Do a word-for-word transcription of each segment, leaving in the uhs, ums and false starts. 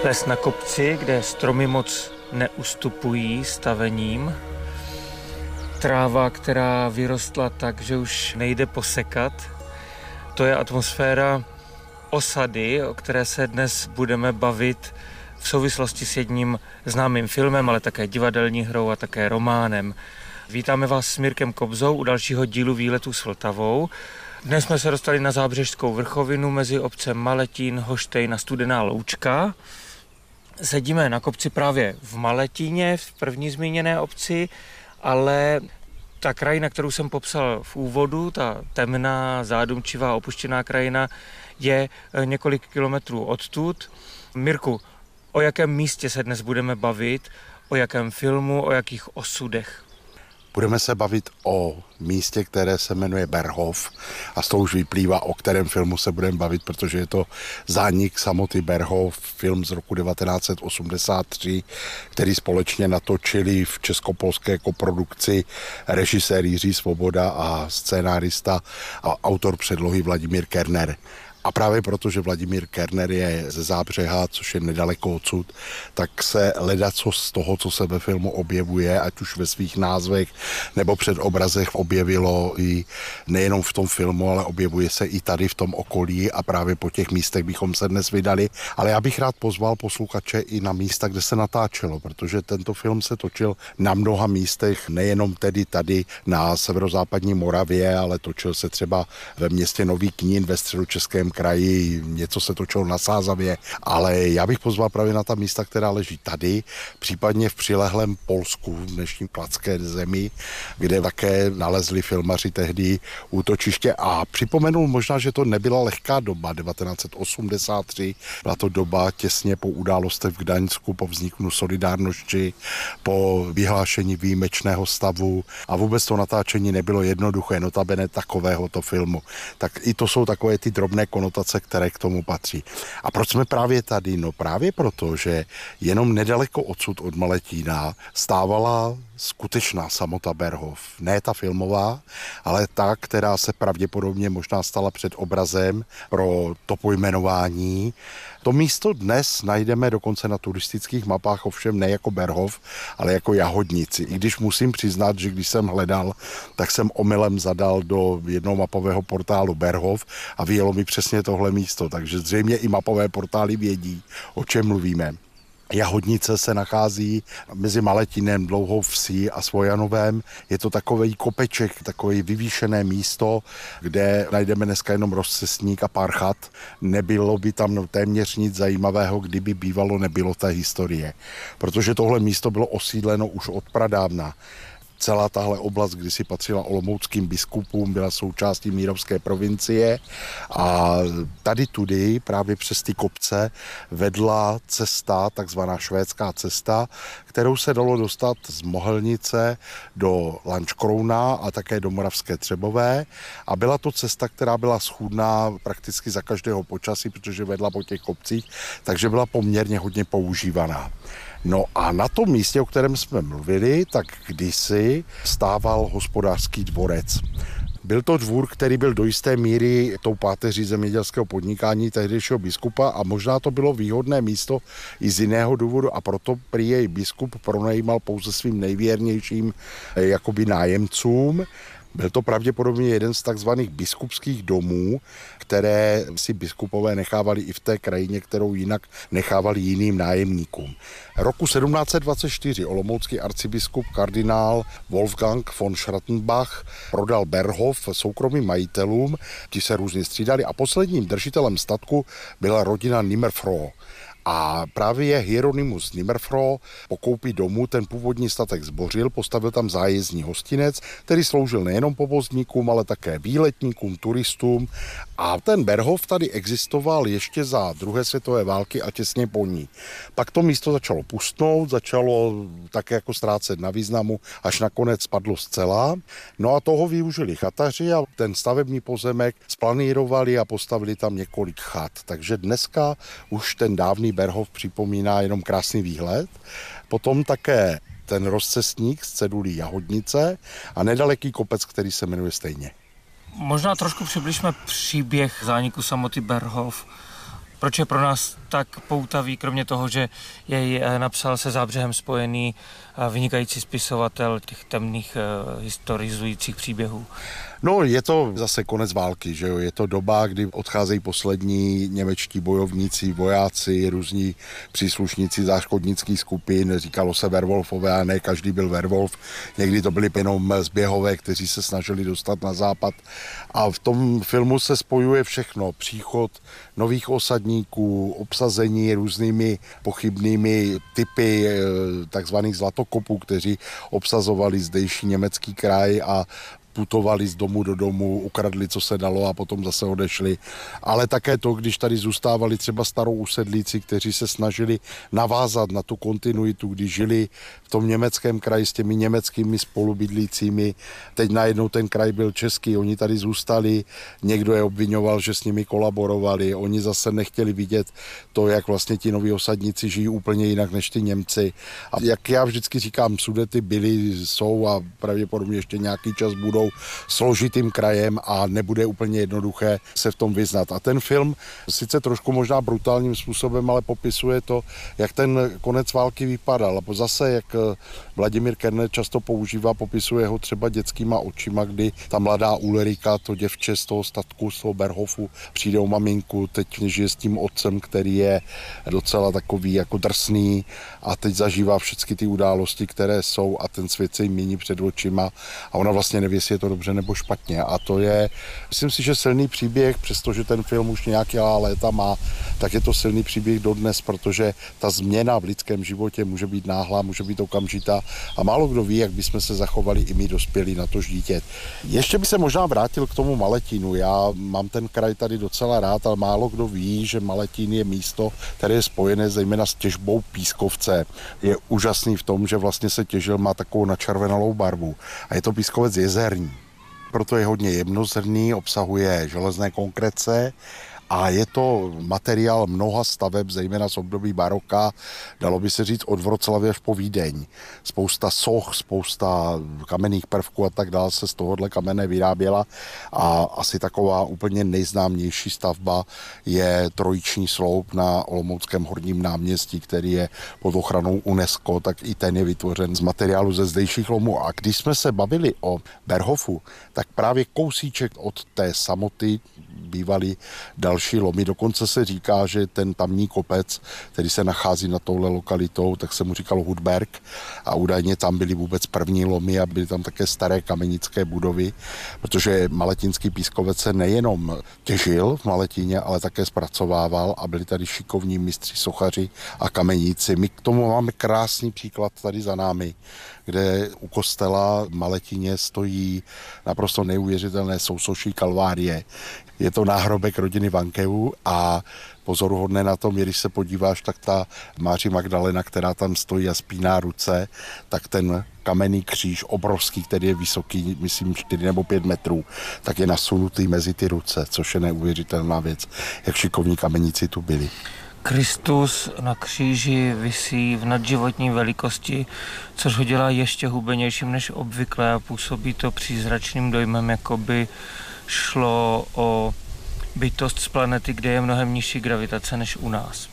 Les na kopci, kde stromy moc neustupují stavením. Tráva, která vyrostla tak, že už nejde posekat. To je atmosféra osady, o které se dnes budeme bavit v souvislosti s jedním známým filmem, ale také divadelní hrou a také románem. Vítáme vás s Mirkem Kobzou u dalšího dílu Výletů s Vltavou. Dnes jsme se dostali na Zábřežskou vrchovinu mezi obcem Maletín, Hoštejn a Studená Loučka. Sedíme na kopci právě v Maletíně, v první zmíněné obci, ale ta krajina, kterou jsem popsal v úvodu, ta temná, zádumčivá, opuštěná krajina, je několik kilometrů odtud. Mirku, o jakém místě se dnes budeme bavit, o jakém filmu, o jakých osudech? Budeme se bavit o místě, které se jmenuje Berhof a z toho už vyplývá, o kterém filmu se budeme bavit, protože je to Zánik samoty Berhof, film z roku devatenáct set osmdesát tři, který společně natočili v českopolské koprodukci režisér Jiří Svoboda a scénárista a autor předlohy Vladimír Kerner. A právě proto, že Vladimír Kerner je ze Zábřeha, což je nedaleko odsud, tak se ledaco z toho, co se ve filmu objevuje, ať už ve svých názvech nebo před obrazech, objevilo i nejenom v tom filmu, ale objevuje se i tady v tom okolí a právě po těch místech bychom se dnes vydali. Ale já bych rád pozval posluchače i na místa, kde se natáčelo, protože tento film se točil na mnoha místech, nejenom tedy tady na severozápadní Moravě, ale točil se třeba ve městě Nový Knín ve středočeském kraji, něco se točilo na Sázavě, ale já bych pozval právě na ta místa, která leží tady, případně v přilehlém Polsku, v dnešní Kladské zemi, kde také nalezli filmaři tehdy útočiště a připomenul možná, že to nebyla lehká doba, devatenáct set osmdesát tři, byla to doba těsně po událostech v Gdaňsku, po vzniku Solidárnosti, po vyhlášení výjimečného stavu a vůbec to natáčení nebylo jednoduché, notabene takovéhoto filmu. Tak i to jsou takové ty drobné konotace, které k tomu patří. A proč jsme právě tady? No právě proto, že jenom nedaleko odsud od Maletína stávala skutečná samota Berhof. Ne ta filmová, ale ta, která se pravděpodobně možná stala před obrazem pro to pojmenování. To místo dnes najdeme dokonce na turistických mapách, ovšem ne jako Berhof, ale jako Jahodnici. I když musím přiznat, že když jsem hledal, tak jsem omylem zadal do jednoho mapového portálu Berhof a vyjelo mi přesně tohle místo, takže zřejmě i mapové portály vědí, o čem mluvíme. Jahodnice se nachází mezi Maletínem, Dlouhou Vsí a Svojanovem. Je to takový kopeček, takový vyvýšené místo, kde najdeme dneska jenom rozcestník a pár chat. Nebylo by tam téměř nic zajímavého, kdyby bývalo nebylo té historie. Protože tohle místo bylo osídleno už od pradávna. Celá tahle oblast kdysi patřila olomouckým biskupům, byla součástí Mírovské provincie a tady tudy, právě přes ty kopce, vedla cesta, takzvaná švédská cesta, kterou se dalo dostat z Mohelnice do Lanškrouna a také do Moravské Třebové a byla to cesta, která byla schůdná prakticky za každého počasí, protože vedla po těch kopcích, takže byla poměrně hodně používaná. No a na tom místě, o kterém jsme mluvili, tak kdysi stával hospodářský dvorec. Byl to dvůr, který byl do jisté míry tou páteří zemědělského podnikání tehdejšího biskupa a možná to bylo výhodné místo i z jiného důvodu a proto prý jej biskup pronajímal pouze svým nejvěrnějším jakoby nájemcům. Byl to pravděpodobně jeden z takzvaných biskupských domů, které si biskupové nechávali i v té krajině, kterou jinak nechávali jiným nájemníkům. Roku sedmnáct set dvacet čtyři olomoucký arcibiskup kardinál Wolfgang von Schrattenbach prodal Berhof soukromým majitelům, ti se různě střídali a posledním držitelem statku byla rodina Nimmerfroh. A právě Hieronymus Nimmerfroh po koupi domu ten původní statek zbořil, postavil tam zájezdní hostinec, který sloužil nejenom povozníkům, ale také výletníkům, turistům. A ten Berhof tady existoval ještě za druhé světové války a těsně po ní. Pak to místo začalo pustnout, začalo také jako ztrácet na významu, až nakonec spadlo zcela. No a toho využili chataři a ten stavební pozemek splanírovali a postavili tam několik chat. Takže dneska už ten dávný Berhof připomíná jenom krásný výhled. Potom také ten rozcestník z cedulí Jahodnice a nedaleký kopec, který se jmenuje stejně. Možná trošku přibližme příběh zániku samoty Berhof. Proč je pro nás tak poutavý, kromě toho, že jej napsal se Zábřehem spojený vynikající spisovatel těch temných historizujících příběhů? No, je to zase konec války, že jo? Je to doba, kdy odcházejí poslední němečtí bojovníci, vojáci, různí příslušníci záškodnických skupin, říkalo se Werwolfové, a ne každý byl Werwolf. Někdy to byli jenom zběhové, kteří se snažili dostat na západ. A v tom filmu se spojuje všechno. Příchod nových osadníků, obsazení různými pochybnými typy takzvaných zlatokopů, kteří obsazovali zdejší německý kraj a putovali z domu do domu, ukradli, co se dalo a potom zase odešli. Ale také to, když tady zůstávali třeba starou usedlíci, kteří se snažili navázat na tu kontinuitu, když žili v tom německém kraji s těmi německými spolubydlícími. Teď najednou ten kraj byl český, oni tady zůstali, někdo je obvinoval, že s nimi kolaborovali, oni zase nechtěli vidět to, jak vlastně ti noví osadníci žijí úplně jinak než ty Němci. A jak já vždycky říkám, Sudety byly, jsou a pravděpodobně ještě nějaký čas budou složitým krajem a nebude úplně jednoduché se v tom vyznat. A ten film sice trošku možná brutálním způsobem, ale popisuje to, jak ten konec války vypadal. A zase, jak Vladimír Kerner často používá, popisuje ho třeba dětskýma očima, kdy ta mladá Ulrika, to děvče z toho statku, z toho Berhofu, přijde o maminku, teď žije s tím otcem, který je docela takový jako drsný a teď zažívá všechny ty události, které jsou a ten svět se jim mění před očima a ona vlastně neví, jestli je to dobře nebo špatně. A to je, myslím si, že silný příběh, přestože ten film už nějaké léta má, tak je to silný příběh dodnes, protože ta změna v lidském životě může být náhlá, může být okamžitá a málo kdo ví, jak bychom se zachovali i my dospělí na to dítě. Ještě by se možná vrátil k tomu Maletínu. Já mám ten kraj tady docela rád, ale málo kdo ví, že Maletín je místo, které je spojené zejména s těžbou pískovce. Je úžasný v tom, že vlastně se těžil, má takovou načervenalou barvu a je to pískovec jezerní. Proto je hodně jemnozrnný, obsahuje železné konkrece a je to materiál mnoha staveb, zejména z období baroka, dalo by se říct od Vroclavy až po Vídeň. Spousta soch, spousta kamenných prvků a tak dále se z tohohle kamene vyráběla a asi taková úplně nejznámější stavba je trojiční sloup na Olomouckém Horním náměstí, který je pod ochranou UNESCO, tak i ten je vytvořen z materiálu ze zdejších lomů. A když jsme se bavili o Berhofu, tak právě kousíček od té samoty bývaly další lomy. Dokonce se říká, že ten tamní kopec, který se nachází na touhle lokalitou, tak se mu říkal Hudberg a údajně tam byly vůbec první lomy a byly tam také staré kamenické budovy, protože Maletinský pískovec se nejenom těžil v Maletíně, ale také zpracovával a byli tady šikovní mistři, sochaři a kameníci. My k tomu máme krásný příklad tady za námi, kde u kostela v Maletíně stojí naprosto neuvěřitelné sousoší kalvárie. Je to náhrobek rodiny Vankevů a pozoruhodné na tom, když se podíváš, tak ta Máří Magdalena, která tam stojí a spíná ruce, tak ten kamenný kříž obrovský, který je vysoký, myslím čtyři nebo pět metrů, tak je nasunutý mezi ty ruce, což je neuvěřitelná věc, jak šikovní kameníci tu byli. Kristus na kříži visí v nadživotní velikosti, což ho dělá ještě hubenějším než obvykle a působí to přízračným dojmem, jako by šlo o bytost z planety, kde je mnohem nižší gravitace než u nás.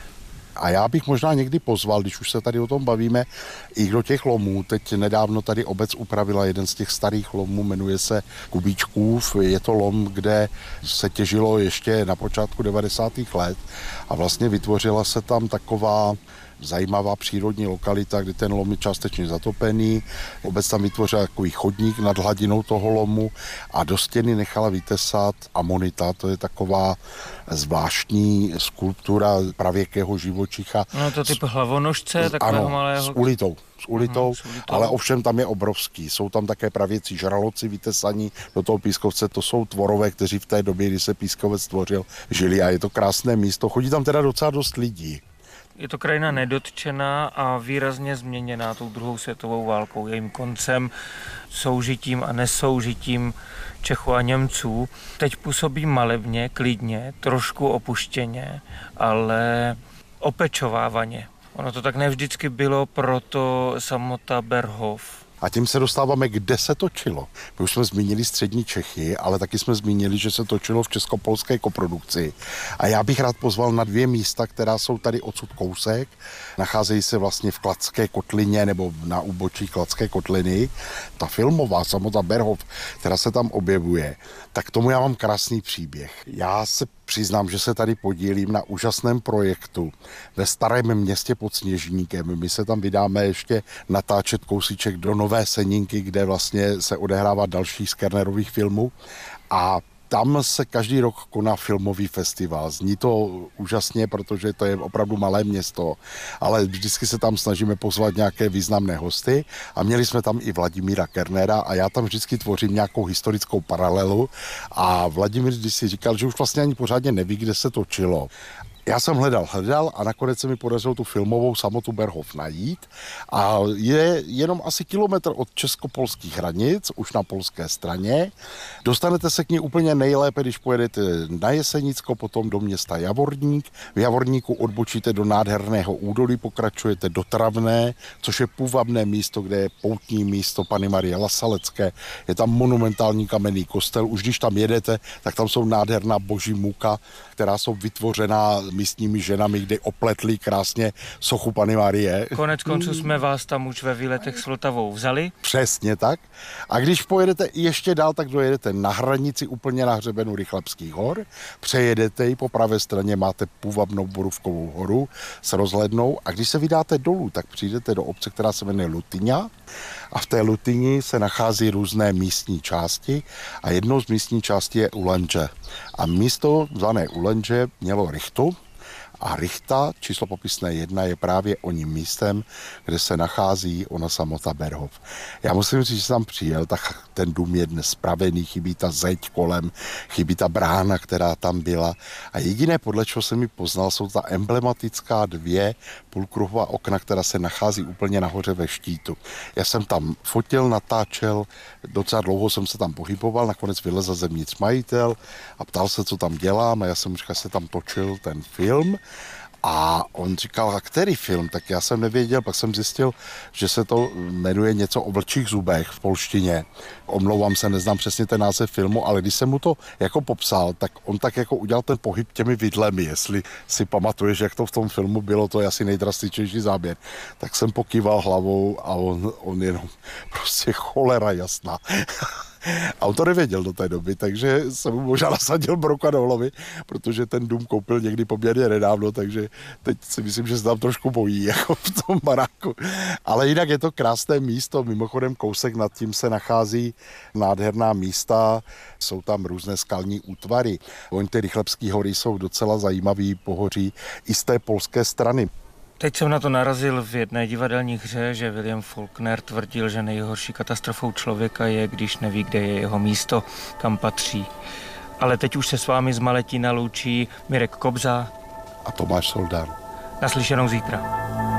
A já bych možná někdy pozval, když už se tady o tom bavíme, i do těch lomů. Teď nedávno tady obec upravila jeden z těch starých lomů, jmenuje se Kubíčkův. Je to lom, kde se těžilo ještě na počátku devadesátých let a vlastně vytvořila se tam taková zajímavá přírodní lokalita, kdy ten lom je částečně zatopený. Obec tam vytvořila takový chodník nad hladinou toho lomu a do stěny nechala vytesat amonita. To je taková zvláštní skulptura pravěkého živočicha. No to typ hlavonožce, takového ano, malého. s ulitou. S ulitou, s ulitou, ale ovšem tam je obrovský. Jsou tam také pravěcí žraloci vytesaní do toho pískovce. To jsou tvorové, kteří v té době, kdy se pískovec tvořil, žili a je to krásné místo. Chodí tam teda docela dost lidí. Je to krajina nedotčená a výrazně změněná tou druhou světovou válkou, jejím koncem, soužitím a nesoužitím Čechů a Němců. Teď působí malebně, klidně, trošku opuštěně, ale opečovávaně. Ono to tak nevždycky bylo, proto samota Berhof A tím se dostáváme, kde se točilo. My už jsme zmínili střední Čechy, ale taky jsme zmínili, že se točilo v českopolské koprodukci. A já bych rád pozval na dvě místa, která jsou tady odsud kousek. Nacházejí se vlastně v Kladské kotlině nebo na úbočí Kladské kotliny. Ta filmová samota Berhof, která se tam objevuje, tak tomu já mám krásný příběh. Já se přiznám, že se tady podílím na úžasném projektu ve Starém Městě pod Sněžníkem. My se tam vydáme ještě natáčet kousíček do Nové Seninky, kde vlastně se odehrává další z Kernerových filmů. A tam se každý rok koná filmový festival. Zní to úžasně, protože to je opravdu malé město, ale vždycky se tam snažíme pozvat nějaké významné hosty a měli jsme tam i Vladimíra Kernera a já tam vždycky tvořím nějakou historickou paralelu a Vladimír když si říkal, že už vlastně ani pořádně neví, kde se točilo. Já jsem hledal, hledal a nakonec se mi podařilo tu filmovou samotu Berhof najít a je jenom asi kilometr od českopolských hranic, už na polské straně. Dostanete se k ní úplně nejlépe, když pojedete na Jesenicko, potom do města Javorník. V Javorníku odbočíte do nádherného údolí, pokračujete do Travné, což je půvabné místo, kde je poutní místo Panny Marie Lasalecké. Je tam monumentální kamenný kostel. Už když tam jedete, tak tam jsou nádherná boží muka, která jsou vytvořená místními ženami, kde opletli krásně sochu Panny Marie. Konec konců jsme vás tam už ve výletech s Vltavou vzali. Přesně tak. A když pojedete ještě dál, tak dojedete na hranici úplně na hřebenu Rychlebských hor, přejedete ji, po pravé straně máte půvabnou Borůvkovou horu s rozhlednou a když se vydáte dolů, tak přijdete do obce, která se jmenuje Lutyňa a v té Lutyni se nachází různé místní části a jednou z místních částí je Ulenže. A místo zvané Ulenže mělo Rychtu, a Rychta, číslo popisné jedna, je právě oním místem, kde se nachází ona samota Berhof. Já musím říct, že jsem tam přijel, tak ten dům je dnes spravený, chybí ta zeď kolem, chybí ta brána, která tam byla. A jediné, podle čeho jsem mi poznal, jsou ta emblematická dvě půlkruhová okna, která se nachází úplně nahoře ve štítu. Já jsem tam fotil, natáčel, docela dlouho jsem se tam pohyboval, nakonec vylezl zevnitř majitel a ptal se, co tam dělám a já jsem říkal, že se tam točil ten film. A on říkal, a který film? Tak já jsem nevěděl, pak jsem zjistil, že se to jmenuje něco o vlčích zubech v polštině. Omlouvám se, neznám přesně ten název filmu, ale když jsem mu to jako popsal, tak on tak jako udělal ten pohyb těmi vidlemi, jestli si pamatuješ, jak to v tom filmu bylo, to je asi nejdrastičnější záběr. Tak jsem pokýval hlavou a on, on jenom prostě cholera jasná. A on to nevěděl do té doby, takže jsem mu možná nasadil broka do hlavy, protože ten dům koupil někdy poměrně nedávno, takže teď si myslím, že se tam trošku bojí, jako v tom baráku. Ale jinak je to krásné místo, mimochodem kousek nad tím se nachází nádherná místa, jsou tam různé skalní útvary. Oni ty Rychlebské hory jsou docela zajímavý pohoří i z té polské strany. Teď jsem na to narazil v jedné divadelní hře, že William Faulkner tvrdil, že nejhorší katastrofou člověka je, když neví, kde je jeho místo, kam patří. Ale teď už se s vámi z Maletína loučí Mirek Kobza a Tomáš Soldán. Naslyšenou zítra.